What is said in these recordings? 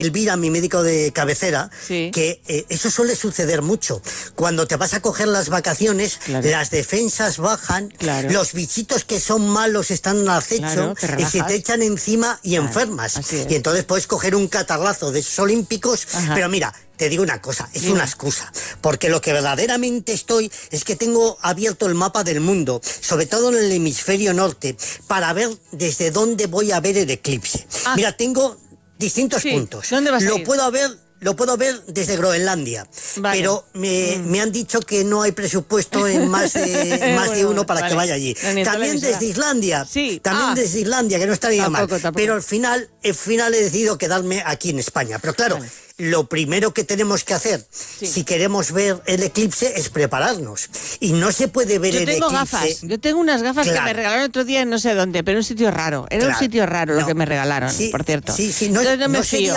Elvira, mi médico de cabecera, que eso suele suceder mucho. Cuando te vas a coger las vacaciones, las defensas bajan, los bichitos que son malos están al acecho y se te echan encima y enfermas. Y entonces puedes coger un catarrazo de esos olímpicos, pero mira, te digo una cosa, es una excusa, porque lo que verdaderamente es que tengo abierto el mapa del mundo, sobre todo en el hemisferio norte, para ver desde dónde voy a ver el eclipse. Mira, tengo distintos puntos. ¿Dónde vas a ir? Lo puedo ver desde Groenlandia, pero me han dicho que no hay presupuesto en más de uno para que vaya allí. También desde Islandia, desde Islandia, que no estaría mal. Tampoco. Pero al final he decidido quedarme aquí en España. Pero claro, lo primero que tenemos que hacer, si queremos ver el eclipse, es prepararnos. Y no se puede ver el eclipse. Yo tengo gafas. Yo tengo unas gafas que me regalaron otro día en no sé dónde, pero en un sitio raro. Era un sitio raro lo que me regalaron, por cierto. Entonces no me fío.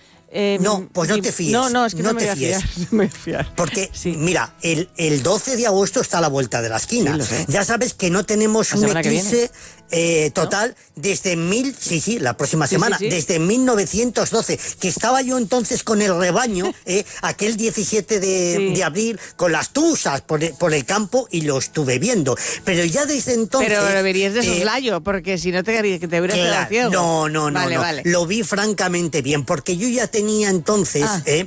No, pues no te fíes. No, es que no te fíes. No me voy a fiar. Porque, mira, el 12 de agosto está a la vuelta de la esquina. Ya sabes que no tenemos un eclipse total desde la próxima semana, desde 1912, que estaba yo entonces con el rebaño, aquel 17 de abril, con las tuzas por el campo, y lo estuve viendo. Pero ya desde entonces... Pero lo verías de soslayo, porque si no te hubieras quedado ciego. No. Vale. Lo vi francamente bien, porque yo ya tenía entonces,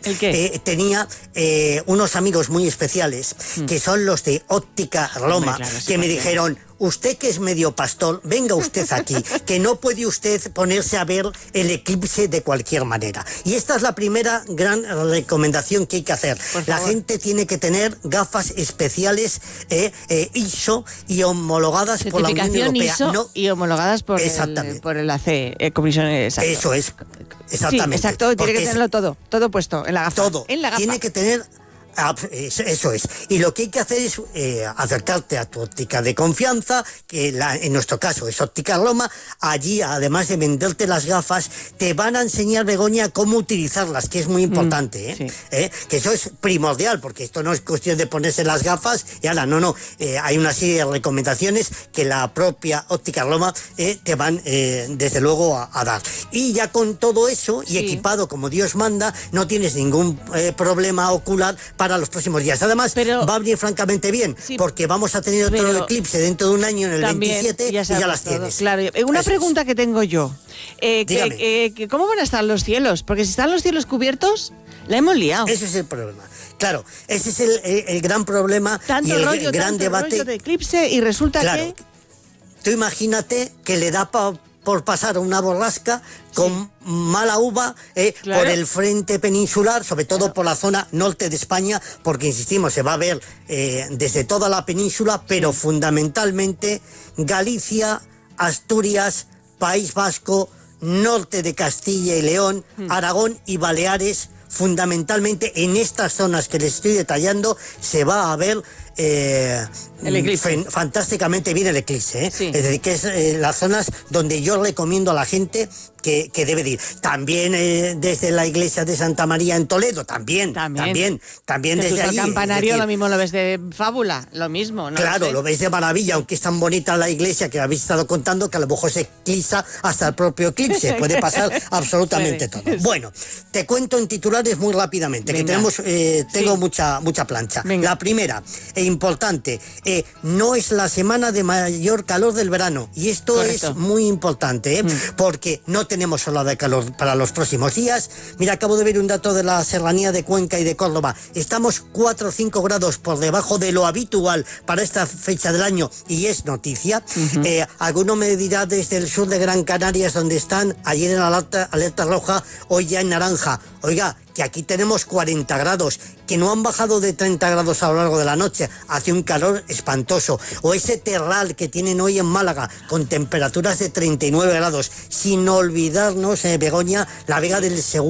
tenía unos amigos muy especiales, que son los de Óptica Roma, que me dijeron: usted que es medio pastor, venga usted aquí, que no puede usted ponerse a ver el eclipse de cualquier manera. Y esta es la primera gran recomendación que hay que hacer. La gente tiene que tener gafas especiales ISO y homologadas por la Unión Europea. ISO y homologadas por el AC, Comisión Exacto. Eso es, exactamente. Sí, exacto, tiene que tenerlo todo puesto en la gafa. Todo, tiene que tener... Eso es. Y lo que hay que hacer es acercarte a tu óptica de confianza, que en nuestro caso es Óptica Roma. Allí, además de venderte las gafas, te van a enseñar, Begoña, cómo utilizarlas, que es muy importante, que eso es primordial, porque esto no es cuestión de ponerse las gafas y ala, no. Hay una serie de recomendaciones que la propia Óptica Roma te van, desde luego, a dar. Y ya con todo eso, y equipado como Dios manda, no tienes ningún problema ocular para los próximos días. Además, va a venir francamente bien, porque vamos a tener otro eclipse dentro de un año, en el 27, y ya las tienes. Claro. Una pregunta que tengo yo. ¿Cómo van a estar los cielos? Porque si están los cielos cubiertos, la hemos liado. Ese es el problema. Claro, ese es el gran problema y el gran debate. Rollo de eclipse, y resulta que... Tú imagínate que le da por pasar una borrasca con mala uva por el frente peninsular, sobre todo por la zona norte de España, porque insistimos, se va a ver desde toda la península, pero fundamentalmente Galicia, Asturias, País Vasco, norte de Castilla y León, Aragón y Baleares. Fundamentalmente en estas zonas que les estoy detallando se va a ver fantásticamente bien el eclipse, Es decir, que es las zonas donde yo recomiendo a la gente que debe de ir. También desde la iglesia de Santa María en Toledo, también desde allí. El campanario, decir, lo mismo lo ves de fábula, lo mismo, ¿no? Claro, lo ves de maravilla, aunque es tan bonita la iglesia que habéis estado contando, que a lo mejor se eclipsa hasta el propio eclipse. Puede pasar absolutamente todo. Bueno, te cuento en titulares muy rápidamente, que tengo mucha plancha. La primera, importante, no es la semana de mayor calor del verano, y esto es muy importante, porque no tenemos ola de calor para los próximos días. Mira, acabo de ver un dato de la serranía de Cuenca y de Córdoba. Estamos 4 o 5 grados por debajo de lo habitual para esta fecha del año, y es noticia. Alguno me dirá desde el sur de Gran Canarias, donde están ayer en alerta roja, hoy ya en naranja. Oiga, que aquí tenemos 40 grados, que no han bajado de 30 grados a lo largo de la noche, hace un calor espantoso. O ese terral que tienen hoy en Málaga, con temperaturas de 39 grados, sin olvidarnos, Begoña, la Vega del Seguro.